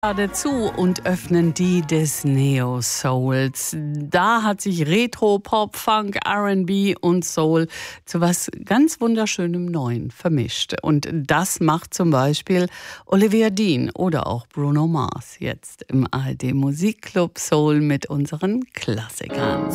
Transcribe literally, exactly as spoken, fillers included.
Gerade zu und öffnen die des Neo-Souls. Da hat sich Retro, Pop, Funk, R and B und Soul zu was ganz wunderschönem Neuen vermischt. Und das macht zum Beispiel Olivia Dean oder auch Bruno Mars jetzt im A R D Musikclub Soul mit unseren Klassikern.